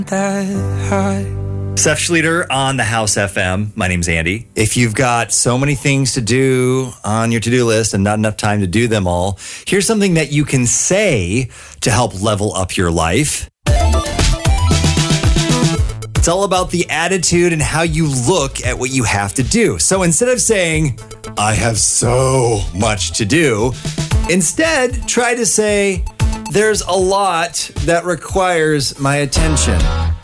that high. Seth Schlueter on the House FM. My name's Andy. If you've got so many things to do on your to-do list and not enough time to do them all, here's something that you can say to help level up your life. It's all about the attitude and how you look at what you have to do. So instead of saying, I have so much to do, instead try to say, there's a lot that requires my attention.